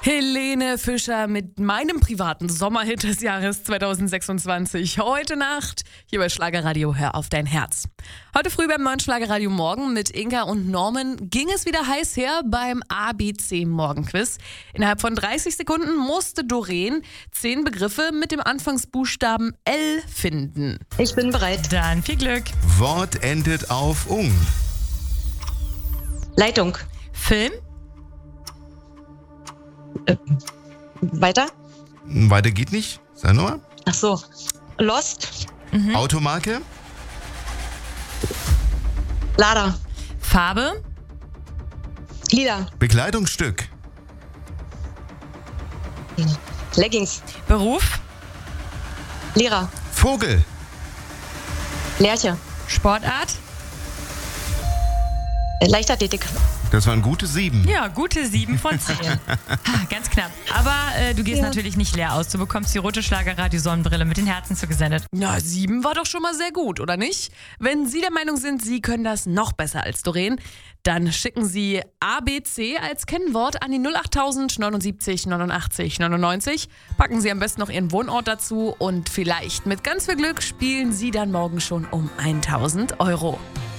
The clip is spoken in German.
Helene Fischer mit meinem privaten Sommerhit des Jahres 2026. Heute Nacht hier bei Schlagerradio Hör auf dein Herz. Heute früh beim neuen Schlagerradio Morgen mit Inka und Norman ging es wieder heiß her beim ABC Morgenquiz. Innerhalb von 30 Sekunden musste Doreen 10 Begriffe mit dem Anfangsbuchstaben L finden. Ich bin bereit. Dann viel Glück. Wort endet auf ung. Leitung. Film, Weiter? Weiter geht nicht. Sag nochmal. Ach so. Lost. Automarke. Lada. Farbe, Lila. Bekleidungsstück. Leggings. Beruf, Lehrer. Vogel. Lerche. Sportart. Leichtathletik. Das waren gute 7. Ja, gute 7 von 10. Ganz knapp. Aber du gehst natürlich nicht leer aus. Du bekommst die rote Schlagerradio-Sonnenbrille mit den Herzen zugesendet. Na, 7 war doch schon mal sehr gut, oder nicht? Wenn Sie der Meinung sind, Sie können das noch besser als Doreen, dann schicken Sie ABC als Kennwort an die 08000 79 89 99. Packen Sie am besten noch Ihren Wohnort dazu und vielleicht mit ganz viel Glück spielen Sie dann morgen schon um 1000 Euro.